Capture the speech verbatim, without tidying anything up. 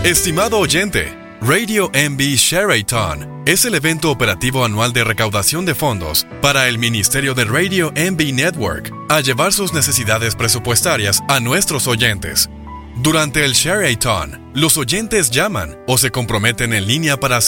Estimado oyente, Radio M B Share-a-thon es el evento operativo anual de recaudación de fondos para el Ministerio de Radio M B Network a llevar sus necesidades presupuestarias a nuestros oyentes. Durante el Share-a-thon, los oyentes llaman o se comprometen en línea para